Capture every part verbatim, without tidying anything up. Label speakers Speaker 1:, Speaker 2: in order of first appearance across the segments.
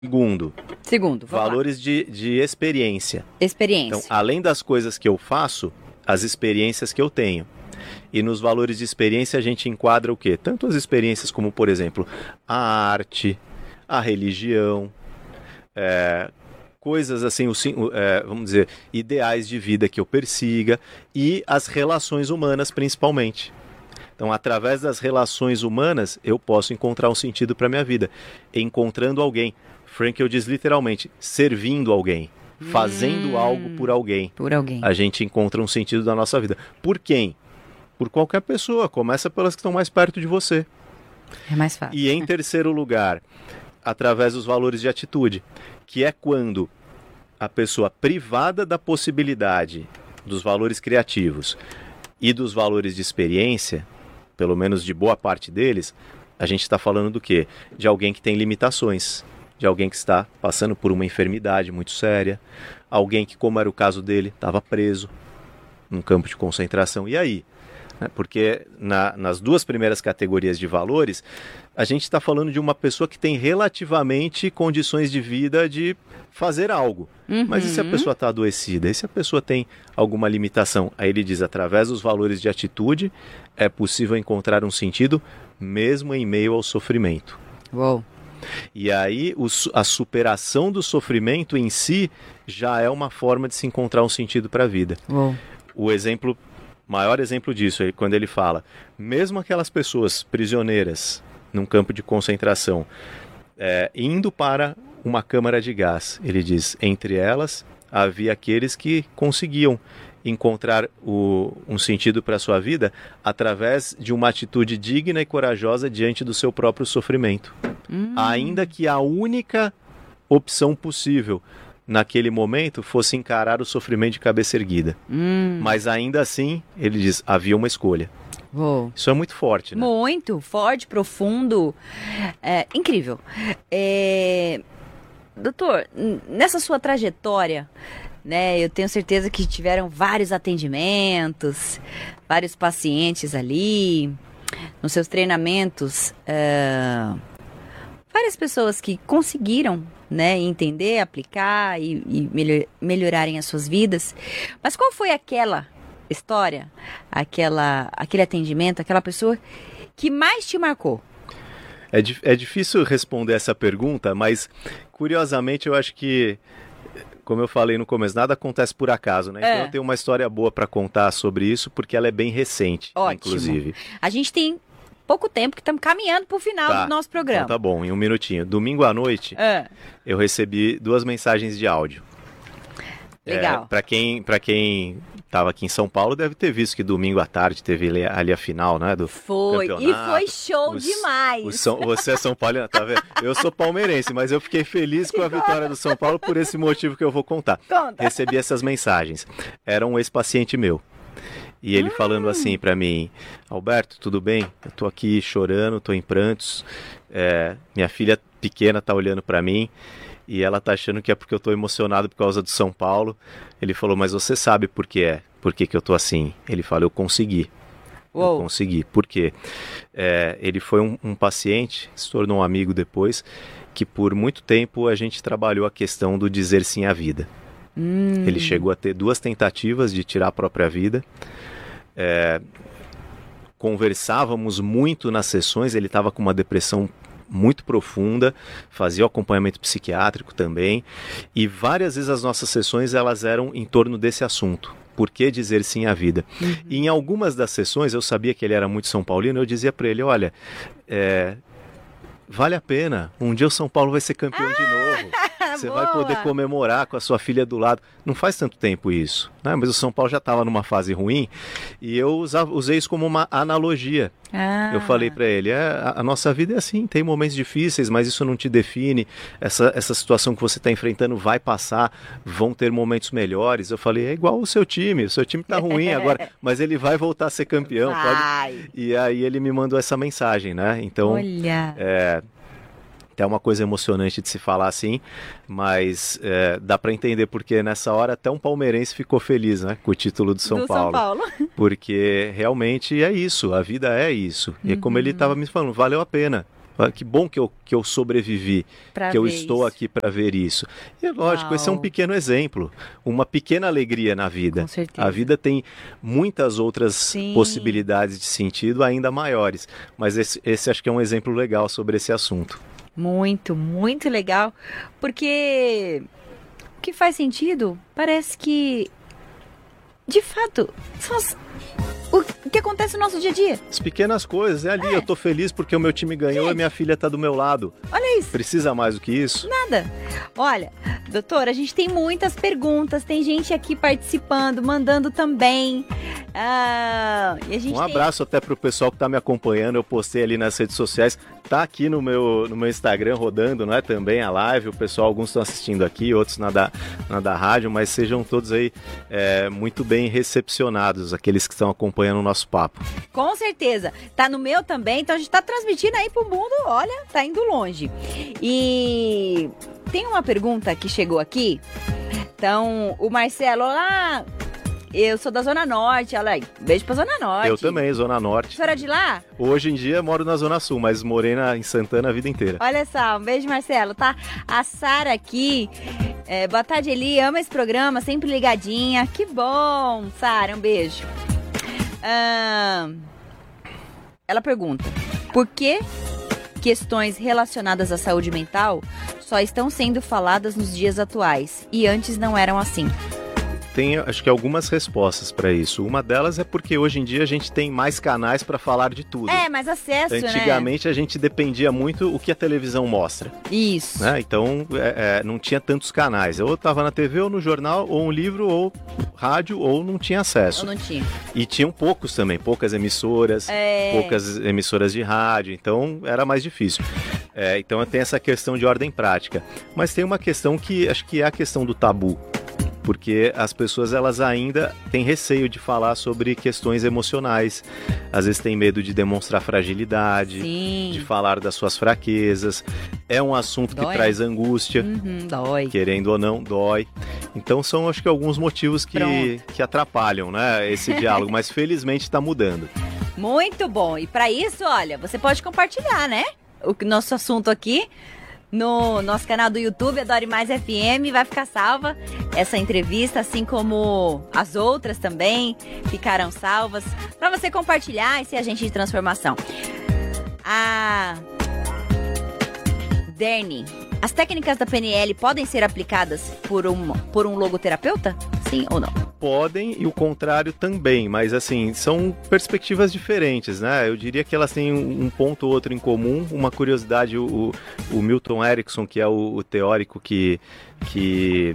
Speaker 1: Segundo,
Speaker 2: Segundo, vamos lá.
Speaker 1: valores de, de experiência.
Speaker 2: Experiência.
Speaker 1: Então, além das coisas que eu faço, as experiências que eu tenho. E nos valores de experiência a gente enquadra o quê? Tanto as experiências como, por exemplo, a arte, a religião, é, coisas assim, o, é, vamos dizer, ideais de vida que eu persiga e as relações humanas principalmente. Então, através das relações humanas, eu posso encontrar um sentido para a minha vida. Encontrando alguém. Frankl diz literalmente, servindo alguém, fazendo hum, algo por alguém.
Speaker 2: Por alguém.
Speaker 1: A gente encontra um sentido da nossa vida. Por quem? Por qualquer pessoa. Começa pelas que estão mais perto de você.
Speaker 2: É mais fácil.
Speaker 1: E em terceiro lugar, através dos valores de atitude, que é quando a pessoa privada da possibilidade dos valores criativos e dos valores de experiência, pelo menos de boa parte deles, a gente está falando do quê? De alguém que tem limitações. De alguém que está passando por uma enfermidade muito séria, alguém que, como era o caso dele, estava preso num campo de concentração. E aí? Porque na, nas duas primeiras categorias de valores, a gente está falando de uma pessoa que tem relativamente condições de vida de fazer algo. Uhum. Mas e se a pessoa está adoecida? E se a pessoa tem alguma limitação? Aí ele diz, através dos valores de atitude, é possível encontrar um sentido mesmo em meio ao sofrimento.
Speaker 2: Uou!
Speaker 1: E aí o, a superação do sofrimento em si já é uma forma de se encontrar um sentido para a vida.
Speaker 2: Uou.
Speaker 1: O exemplo, maior exemplo disso é quando ele fala, mesmo aquelas pessoas prisioneiras num campo de concentração, é, indo para uma câmara de gás, ele diz, entre elas havia aqueles que conseguiam encontrar o, um sentido para a sua vida através de uma atitude digna e corajosa diante do seu próprio sofrimento. Hum. Ainda que a única opção possível naquele momento fosse encarar o sofrimento de cabeça erguida. Hum. Mas ainda assim, ele diz, havia uma escolha.
Speaker 2: Uou.
Speaker 1: Isso é muito forte, né?
Speaker 2: Muito forte, profundo, é, incrível. É... Doutor, nessa sua trajetória, né, eu tenho certeza que tiveram vários atendimentos, vários pacientes ali, nos seus treinamentos, uh, várias pessoas que conseguiram, né, entender, aplicar e, e melhor, melhorarem as suas vidas. Mas qual foi aquela história, aquela, aquele atendimento, aquela pessoa que mais te marcou?
Speaker 1: É, é difícil responder essa pergunta, mas curiosamente eu acho que, como eu falei no começo, nada acontece por acaso, né? É. Então eu tenho uma história boa para contar sobre isso, porque ela é bem recente,
Speaker 2: ótimo,
Speaker 1: inclusive.
Speaker 2: A gente tem pouco tempo que estamos caminhando para o final tá. do nosso programa.
Speaker 1: Então tá bom, em um minutinho. Domingo à noite, é. eu recebi duas mensagens de áudio.
Speaker 2: Legal.
Speaker 1: É, para quem, para quem estava aqui em São Paulo, deve ter visto que domingo à tarde teve ali, ali a final, né? Do
Speaker 2: foi,
Speaker 1: campeonato.
Speaker 2: E foi show os, demais.
Speaker 1: Os São, você é São Paulo, tá vendo? Eu sou palmeirense, mas eu fiquei feliz com a vitória do São Paulo por esse motivo que eu vou contar.
Speaker 2: Conta.
Speaker 1: Recebi essas mensagens. Era um ex-paciente meu. E ele hum. falando assim para mim, Alberto, tudo bem? Eu tô aqui chorando, tô em prantos. É, minha filha pequena tá olhando para mim. E ela tá achando que é porque eu tô emocionado por causa do São Paulo. Ele falou, mas você sabe por que é? Por que que eu tô assim? Ele falou, eu consegui. Uou. Eu consegui. Por quê? É, ele foi um, um paciente, se tornou um amigo depois, que por muito tempo a gente trabalhou a questão do dizer sim à vida. Hum. Ele chegou a ter duas tentativas de tirar a própria vida. É, conversávamos muito nas sessões, ele estava com uma depressão muito profunda, fazia o acompanhamento psiquiátrico também, e várias vezes as nossas sessões elas eram em torno desse assunto. Por que dizer sim à vida? Uhum. E em algumas das sessões, eu sabia que ele era muito São Paulino, eu dizia para ele, olha, é, vale a pena, um dia o São Paulo vai ser campeão ah! de novo. Você
Speaker 2: Boa.
Speaker 1: vai poder comemorar com a sua filha do lado. Não faz tanto tempo isso, né? Mas o São Paulo já estava numa fase ruim e eu usava, usei isso como uma analogia.
Speaker 2: Ah.
Speaker 1: Eu falei para ele, é, a, a nossa vida é assim, tem momentos difíceis, mas isso não te define. Essa, essa situação que você está enfrentando vai passar, vão ter momentos melhores. Eu falei, é igual o seu time, o seu time está ruim agora, mas ele vai voltar a ser campeão. Pode... E aí ele me mandou essa mensagem, né? Então,
Speaker 2: olha...
Speaker 1: É... É uma coisa emocionante de se falar assim, mas é, dá para entender porque nessa hora até um palmeirense ficou feliz, né, com o título do São
Speaker 2: do
Speaker 1: Paulo.
Speaker 2: São Paulo.
Speaker 1: Porque realmente é isso, a vida é isso. E como ele estava me falando, valeu a pena. Ah, que bom que eu, que eu sobrevivi,
Speaker 2: Pra
Speaker 1: que eu
Speaker 2: ver
Speaker 1: estou
Speaker 2: isso.
Speaker 1: aqui para ver isso. E lógico,
Speaker 2: Uau.
Speaker 1: esse é um pequeno exemplo, uma pequena alegria na vida.
Speaker 2: Com certeza.
Speaker 1: A vida tem muitas outras
Speaker 2: Sim.
Speaker 1: possibilidades de sentido ainda maiores, mas esse, esse acho que é um exemplo legal sobre esse assunto.
Speaker 2: Muito, muito legal, porque o que faz sentido parece que, de fato, são as, o que acontece no nosso dia a dia.
Speaker 1: As pequenas coisas, é ali,
Speaker 2: É.
Speaker 1: eu tô feliz porque o meu time ganhou
Speaker 2: Gente.
Speaker 1: e minha filha tá do meu lado.
Speaker 2: Olha isso.
Speaker 1: Precisa mais do que isso?
Speaker 2: Nada. Olha, doutora, a gente tem muitas perguntas, tem gente aqui participando, mandando também. Ah, e a gente
Speaker 1: Um
Speaker 2: tem-
Speaker 1: abraço até pro pessoal que tá me acompanhando, eu postei ali nas redes sociais, tá aqui no meu, no meu Instagram rodando, não é, também a live, o pessoal, alguns estão assistindo aqui, outros na da, na da rádio, mas sejam todos aí é, muito bem recepcionados, aqueles que estão acompanhando o nosso papo.
Speaker 2: Com certeza. Tá no meu também, então a gente tá transmitindo aí pro mundo, olha, tá indo longe. E tem uma pergunta que chegou aqui. Então, o Marcelo, olá, eu sou da Zona Norte, olha aí, beijo pra Zona Norte.
Speaker 1: Eu também, Zona
Speaker 2: A
Speaker 1: Norte.
Speaker 2: senhora é de lá?
Speaker 1: Hoje em dia moro na Zona Sul, mas morei na, em Santana a vida inteira.
Speaker 2: Olha só, um beijo, Marcelo, tá? A Sara aqui, é, boa tarde, Eli, ama esse programa, sempre ligadinha. Que bom, Sara, um beijo. Ahn, ela pergunta, por que questões relacionadas à saúde mental só estão sendo faladas nos dias atuais e antes não eram assim?
Speaker 1: Tem, acho que algumas respostas para isso. Uma delas é porque hoje em dia a gente tem mais canais para falar de tudo.
Speaker 2: É, mais acesso,
Speaker 1: Antigamente a gente dependia muito o que a televisão mostra,
Speaker 2: né? Isso.
Speaker 1: né? Então é, é, não tinha tantos canais. Ou estava na T V, ou no jornal, ou um livro, ou rádio, ou não tinha acesso.
Speaker 2: Eu não tinha.
Speaker 1: E tinham poucos também, poucas emissoras,
Speaker 2: É.
Speaker 1: poucas emissoras de rádio, então era mais difícil. É, então tem essa questão de ordem prática. Mas tem uma questão que acho que é a questão do tabu. Porque as pessoas elas ainda têm receio de falar sobre questões emocionais. Às vezes têm medo de demonstrar fragilidade,
Speaker 2: Sim.
Speaker 1: de falar das suas fraquezas. É um assunto
Speaker 2: Dói.
Speaker 1: que traz angústia,
Speaker 2: Uhum, dói.
Speaker 1: querendo ou não, dói. Então são, acho que, alguns motivos que,
Speaker 2: Pronto.
Speaker 1: que atrapalham, né, esse diálogo. Mas felizmente está mudando.
Speaker 2: Muito bom. E para isso, olha, você pode compartilhar, né? O nosso assunto aqui no nosso canal do YouTube, Adore Mais F M, vai ficar salva essa entrevista, assim como as outras também ficarão salvas para você compartilhar e ser agente de transformação. A Derne, as técnicas da P N L podem ser aplicadas por um, por um logoterapeuta? Sim ou não?
Speaker 1: Podem e o contrário também, mas assim, são perspectivas diferentes, né? Eu diria que elas têm um ponto ou outro em comum. Uma curiosidade, o, o Milton Erickson, que é o, o teórico que, que,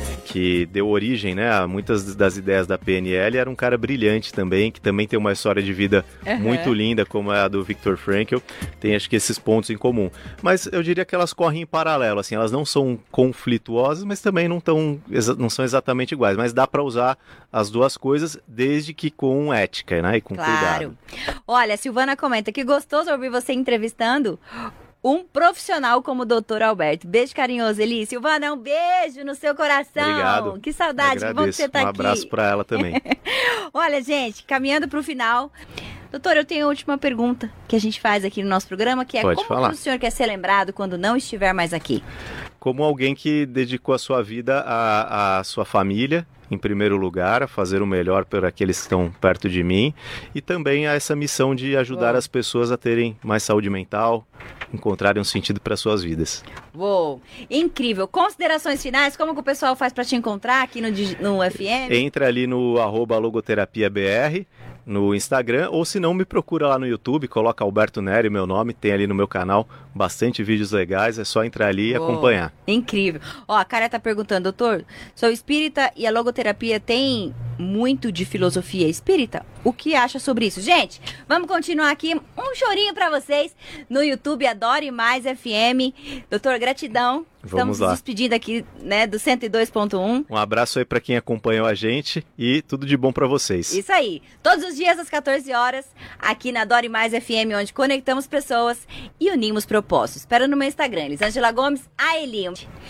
Speaker 1: que deu origem, né, a muitas das ideias da P N L, era um cara brilhante também, que também tem uma história de vida
Speaker 2: Uhum.
Speaker 1: muito linda, como é a do Viktor Frankl. Tem, acho que, esses pontos em comum. Mas eu diria que elas correm em paralelo, assim, elas não são conflituosas, mas também não, tão, não são exatamente iguais. Mas dá para usar as duas coisas, desde que com ética, né, e com
Speaker 2: Claro.
Speaker 1: cuidado.
Speaker 2: Olha, a Silvana comenta que gostoso ouvir você entrevistando um profissional como o doutor Alberto. Beijo carinhoso, Eli. Silvana, um beijo no seu coração.
Speaker 1: Obrigado.
Speaker 2: Que saudade, que bom que
Speaker 1: Agradeço.
Speaker 2: você tá
Speaker 1: Um
Speaker 2: aqui.
Speaker 1: abraço para ela também.
Speaker 2: Olha, gente, caminhando para o final. Doutor, eu tenho a última pergunta que a gente faz aqui no nosso programa, que é
Speaker 1: Pode
Speaker 2: como
Speaker 1: falar.
Speaker 2: que o senhor quer ser lembrado quando não estiver mais aqui?
Speaker 1: Como alguém que dedicou a sua vida à, à sua família, em primeiro lugar, a fazer o melhor por aqueles que estão perto de mim, e também a essa missão de ajudar
Speaker 2: Uau.
Speaker 1: as pessoas a terem mais saúde mental, encontrarem um sentido para suas vidas.
Speaker 2: Uou, incrível. Considerações finais, como que o pessoal faz para te encontrar aqui no, digi- no F M?
Speaker 1: Entra ali no arroba logoterapia B R, no Instagram, ou se não, me procura lá no YouTube, coloca Alberto Neri, meu nome, tem ali no meu canal bastante vídeos legais, é só entrar ali e
Speaker 2: Uou,
Speaker 1: acompanhar.
Speaker 2: Incrível. Ó, a Cara tá perguntando, doutor, sou espírita e a logoterapia tem muito de filosofia espírita? O que acha sobre isso? Gente, vamos continuar aqui. Um chorinho pra vocês no YouTube, Adore Mais F M. Doutor, gratidão. Estamos
Speaker 1: Vamos lá.
Speaker 2: nos despedindo aqui, né, do cento e dois ponto um.
Speaker 1: Um abraço aí para quem acompanhou a gente e tudo de bom para vocês.
Speaker 2: Isso aí. Todos os dias às quatorze horas, aqui na Adore Mais F M, onde conectamos pessoas e unimos propósitos. Espera no meu Instagram, Elisângela Gomes, a Eli.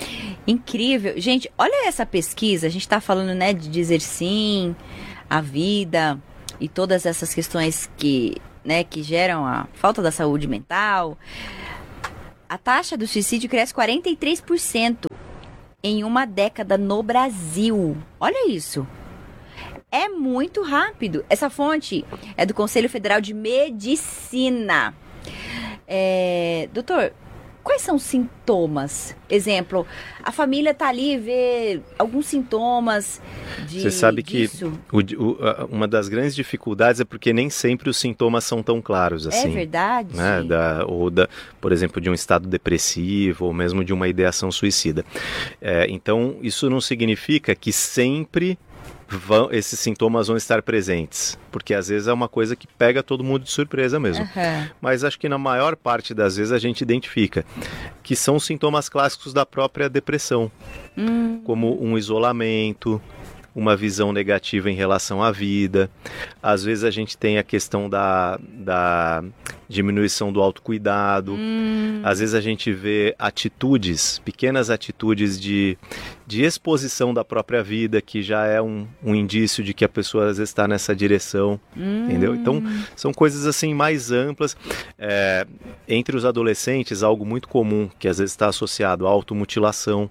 Speaker 2: Incrível. Gente, olha essa pesquisa. A gente tá falando, né, de dizer sim à vida e todas essas questões que, né, que geram a falta da saúde mental. a taxa do suicídio cresce quarenta e três por cento em uma década no Brasil. Olha isso. É muito rápido. Essa fonte é do Conselho Federal de Medicina. É, doutor, quais são os sintomas? Exemplo, a família tá ali e vê alguns sintomas de,
Speaker 1: Você sabe
Speaker 2: disso.
Speaker 1: que o, o, uma das grandes dificuldades é porque nem sempre os sintomas são tão claros assim.
Speaker 2: É verdade?
Speaker 1: Né? Da, ou, da, por exemplo, de um estado depressivo ou mesmo de uma ideação suicida. É, então, isso não significa que sempre... Vão, esses sintomas vão estar presentes, porque às vezes é uma coisa que pega todo mundo de surpresa mesmo.
Speaker 2: Uhum.
Speaker 1: Mas acho que na maior parte das vezes a gente identifica que são os sintomas clássicos da própria depressão, hum. como um isolamento, uma visão negativa em relação à vida. Às vezes a gente tem a questão da, da diminuição do autocuidado. Hum. Às vezes a gente vê atitudes, pequenas atitudes de, de exposição da própria vida, que já é um, um indício de que a pessoa às vezes está nessa direção. Hum. Entendeu? Então, são coisas assim mais amplas. É, entre os adolescentes, algo muito comum, que às vezes está associado à automutilação.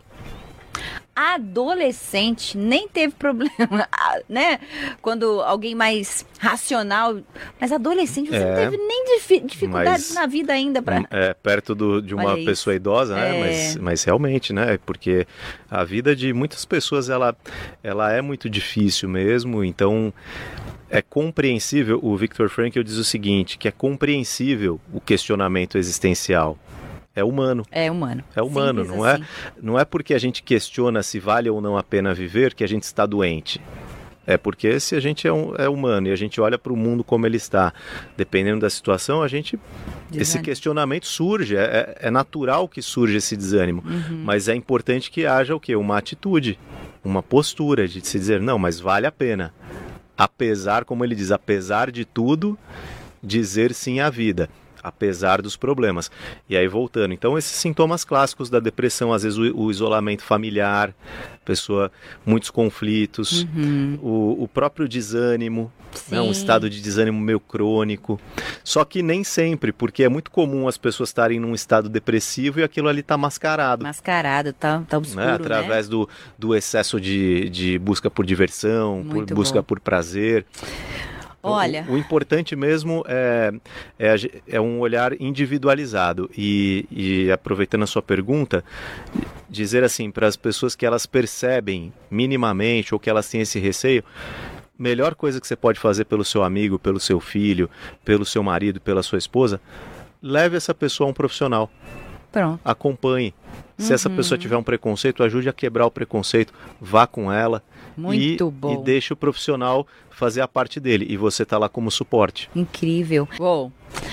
Speaker 2: Adolescente nem teve problema, né? Quando alguém mais racional, mas adolescente você é, não teve nem dif- dificuldades na vida ainda para
Speaker 1: é, perto do, de uma Olha pessoa isso. idosa, né? É. Mas, mas realmente, né? Porque a vida de muitas pessoas ela, ela é muito difícil mesmo, então é compreensível. O Viktor Frankl diz o seguinte, que é compreensível o questionamento existencial. É humano.
Speaker 2: É humano.
Speaker 1: É humano, não assim. é, não é porque a gente questiona se vale ou não a pena viver que a gente está doente. É porque se a gente é, um, é humano e a gente olha para o mundo como ele está, dependendo da situação, a gente desânimo. Esse questionamento surge, é, é natural que surja esse desânimo, uhum. mas é importante que haja o quê? Uma atitude, uma postura de se dizer, não, mas vale a pena. Apesar, como ele diz, apesar de tudo, dizer sim à vida. Apesar dos problemas. E aí voltando, então esses sintomas clássicos da depressão, às vezes o, o isolamento familiar, pessoa, muitos conflitos, uhum. o, o próprio desânimo, né, um estado de desânimo meio crônico. Só que nem sempre, porque é muito comum as pessoas estarem num estado depressivo e aquilo ali está mascarado.
Speaker 2: Mascarado, tá, tá obscuro,
Speaker 1: né? Através
Speaker 2: né?
Speaker 1: do, do excesso de, de busca por diversão, por busca por prazer.
Speaker 2: Olha.
Speaker 1: O, o importante mesmo é, é, é um olhar individualizado e, e aproveitando a sua pergunta, dizer assim para as pessoas que elas percebem minimamente ou que elas têm esse receio, melhor coisa que você pode fazer pelo seu amigo, pelo seu filho, pelo seu marido, pela sua esposa, leve essa pessoa a um profissional.
Speaker 2: Pronto.
Speaker 1: Acompanhe. Se uhum. essa pessoa tiver um preconceito, ajude a quebrar o preconceito, vá com ela.
Speaker 2: Muito
Speaker 1: e,
Speaker 2: bom.
Speaker 1: E deixe o profissional fazer a parte dele. E você está lá como suporte.
Speaker 2: Incrível. Uou.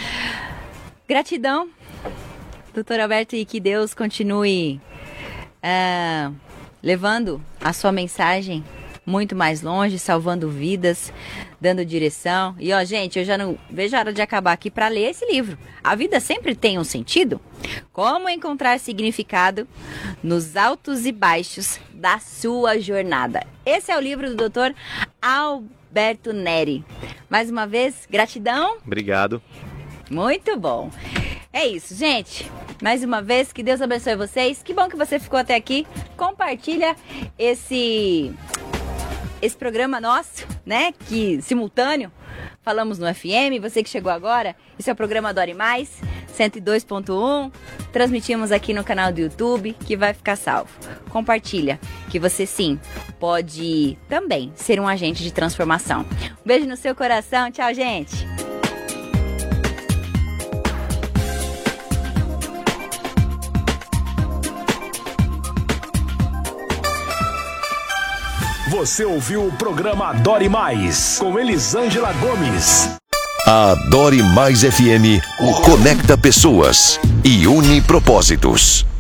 Speaker 2: Gratidão, doutor Alberto, e que Deus continue uh, levando a sua mensagem muito mais longe, salvando vidas, dando direção. E ó, gente, eu já não vejo a hora de acabar aqui para ler esse livro. A vida sempre tem um sentido? Como encontrar significado nos altos e baixos da sua jornada? Esse é o livro do doutor Alberto Neri. Mais uma vez, gratidão.
Speaker 1: Obrigado.
Speaker 2: Muito bom. É isso, gente. Mais uma vez, que Deus abençoe vocês. Que bom que você ficou até aqui. Compartilha esse... esse programa nosso, né, que simultâneo, falamos no F M, você que chegou agora, esse é o programa Adore Mais, cento e dois ponto um, transmitimos aqui no canal do YouTube, que vai ficar salvo. Compartilha, que você sim, pode também ser um agente de transformação. Um beijo no seu coração, tchau, gente!
Speaker 3: Você ouviu o programa Adore Mais, com Elisângela Gomes.
Speaker 4: A Adore Mais F M conecta pessoas e une propósitos.